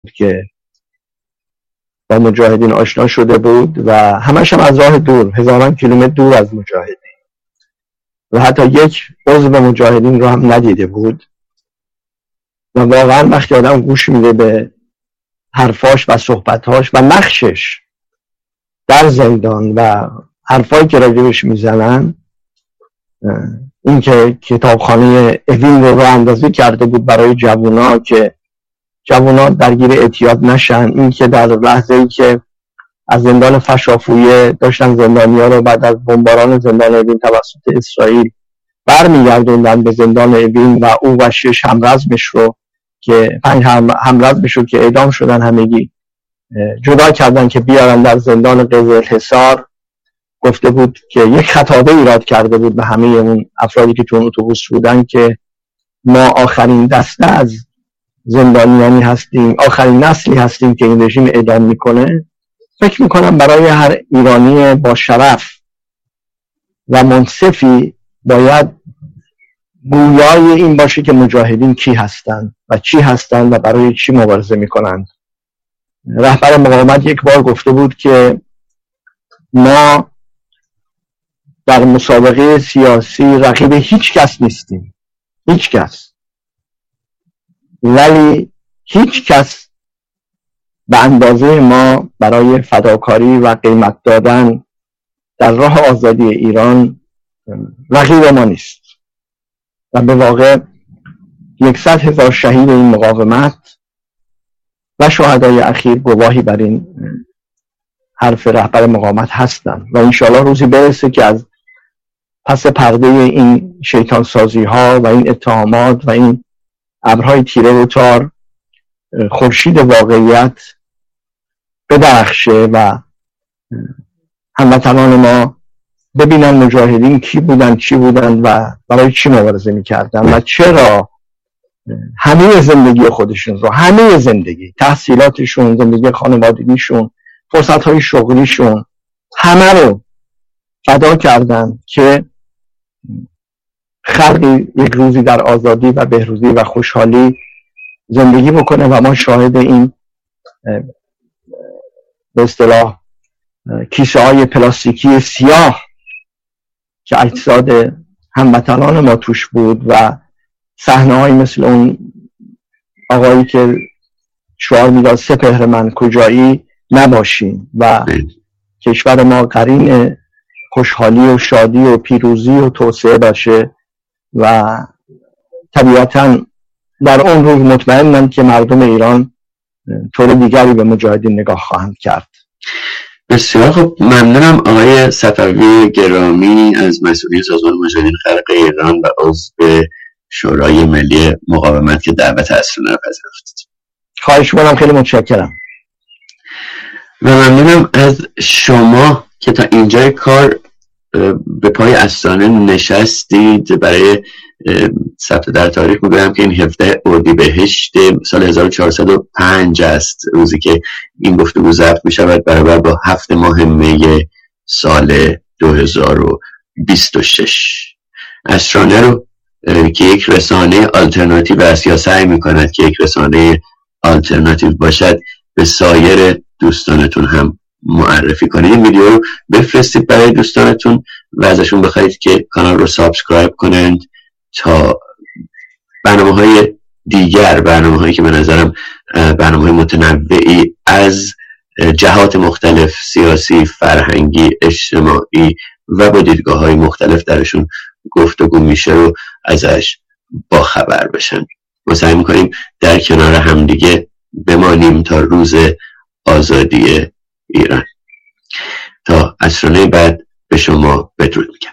که با مجاهدین آشنا شده بود و همش هم از راه دور، هزاران کیلومتر دور از مجاهدین، و حتی یک عضو مجاهدین رو هم ندیده بود. و واقعا وقتی آدم گوش میده به حرفاش و صحبتاش و نقشش در زندان و حرفایی که راجبش میزنن، این که کتابخانه اوین رو اندازی کرده بود برای جوونا که جوونا درگیر اعتیاد نشن، این که در لحظه ای که از زندان فشافویه داشتن زندانیا رو بعد از بمباران زندان اوین توسط اسرائیل برمیگردوندن به زندان اوین و او و 6 همرزمش رو که 5 همرزمش رو که اعدام شدن همگی جدا کردن که بیارن در زندان قزلحصار. گفته بود که یک خطابه ایراد کرده بود به همه اون افرادی که تو اون اتوبوس بودن که ما آخرین دسته از زندانیانی هستیم، آخرین نسلی هستیم که این رژیم اعدام میکنه. فکر میکنم برای هر ایرانی با شرف و منصفی باید گویای این باشه که مجاهدین کی هستند و چی هستند و برای چی مبارزه میکنند. رهبر مقاومت یک بار گفته بود که ما در مسابقه سیاسی رقیب هیچ کس نیستیم، هیچ کس، ولی هیچ کس به اندازه ما برای فداکاری و قیمت دادن در راه آزادی ایران رقیب ما نیست. و به واقع 100,000 شهید این مقاومت و شهدای اخیر گواهی بر این حرف رهبر مقاومت هستند و انشاءالله روزی برسه که از پس پرده این شیطان سازی ها و این اتهامات و این ابرهای تیره و تار خورشید واقعیت بدرخشه و هموطنان ما ببینن مجاهدین کی بودن، چی بودن و برای چی مبارزه میکردن و چرا همه زندگی خودشون رو، همه زندگی، تحصیلاتشون، زندگی خانوادگیشون، فرصتهای شغلیشون، همه رو فدا کردن که خلقی یک روزی در آزادی و بهروزی و خوشحالی زندگی بکنه و ما شاهد این به اصطلاح کیسه های پلاستیکی سیاه که اجساد هموطنان ما توش بود و صحنه های مثل اون آقایی که شعار میداد سپهر من کجایی نباشیم و کشور ما قرین خوشحالی و شادی و پیروزی و توسعه باشه. و طبیعتاً در اون روز مطمئنم که مردم ایران طور دیگری به مجاهدین نگاه خواهند کرد. بسیار خب، ممنونم آقای صفوی گرامی از مسئولین سازمان مجاهدین خلق ایران و عضو شورای ملی مقاومت که دعوت اسرانه رو پذیرفتید. خواهش می‌کنم، خیلی متشکرم. و ممنونم از شما که تا اینجای کار به پای اسرانه نشستید. برای ثبت در تاریخ میگویم که این 17 اردیبهشت سال 1405 است روزی که این گفتگو ضبط میشود، برابر با 7 ماه می سال 2026. اسرانه رو که یک رسانه آلترناتیو است یا سعی میکند که یک رسانه آلترناتیو باشد به سایر دوستانتون هم معرفی کنید. این ویدیو رو بفرستید برای دوستانتون و ازشون بخواید که کانال رو سابسکرایب کنند تا برنامه‌های دیگر، برنامه‌هایی که به نظرم برنامه‌های متنوعی از جهات مختلف، سیاسی، فرهنگی، اجتماعی و با دیدگاه‌های مختلف درشون گفتگو میشه رو ازش با خبر بشن. ما سعی می‌کنیم در کنار همدیگه بمانیم تا روز آزادی ایران. تا اسرانه بعد به شما بدرود میگم.